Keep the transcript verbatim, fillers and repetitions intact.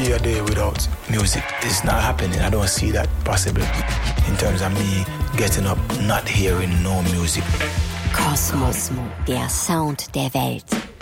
be a day without music. It's not happening. I don't see that possible in terms of me getting up, not hearing no music. Kosmos, der Sound der Welt.